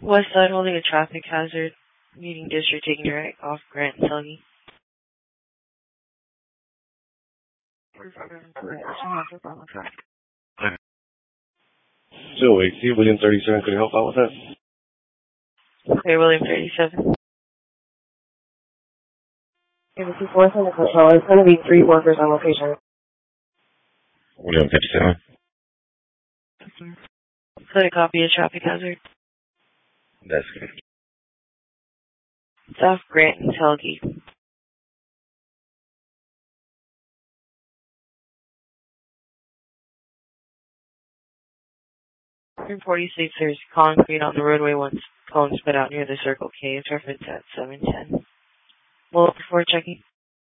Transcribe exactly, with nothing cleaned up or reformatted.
West side holding a traffic hazard. Meeting district taking right off Grant and Telgi. Still wait, see William thirty-seven, could you help out with that? Okay, William thirty-seven. Okay, this is fourth on the control. It's going to be three workers on location. William fifty-seven. Could I copy a traffic hazard? That's good. It's off Grant and Telgi. forty-six, there's concrete on the roadway once cones put out near the Circle K. It's referenced at seven ten. Well, before checking.